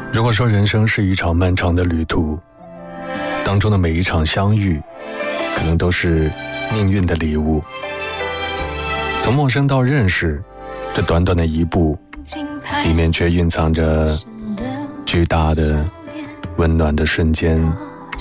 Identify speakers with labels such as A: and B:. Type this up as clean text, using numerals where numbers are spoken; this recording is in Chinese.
A: 如果说人生是一场漫长的旅途，当中的每一场相遇可能都是命运的礼物。从陌生到认识，这短短的一步里面却蕴藏着巨大的温暖的瞬间。